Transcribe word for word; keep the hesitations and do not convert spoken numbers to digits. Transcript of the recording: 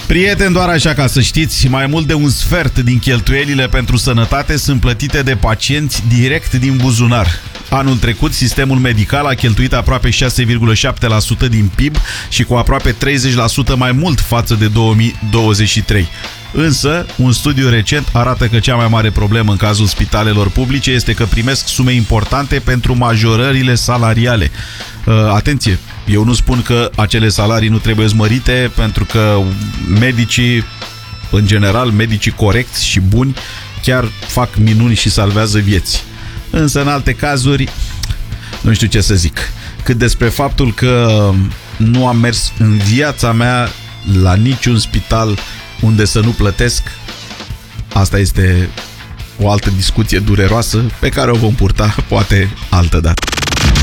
Prieteni, doar așa ca să știți, mai mult de un sfert din cheltuielile pentru sănătate sunt plătite de pacienți direct din buzunar. Anul trecut, sistemul medical a cheltuit aproape șase virgulă șapte la sută din P I B și cu aproape treizeci la sută mai mult față de două mii douăzeci și trei. Însă, un studiu recent arată că cea mai mare problemă în cazul spitalelor publice este că primesc sume importante pentru majorările salariale. Uh, atenție, eu nu spun că acele salarii nu trebuie mărite, pentru că medicii, în general, medicii corecți și buni, chiar fac minuni și salvează vieți. Însă, în alte cazuri, nu știu ce să zic. Cât despre faptul că nu am mers în viața mea la niciun spital unde să nu plătesc, asta este o altă discuție dureroasă pe care o vom purta poate altă dată.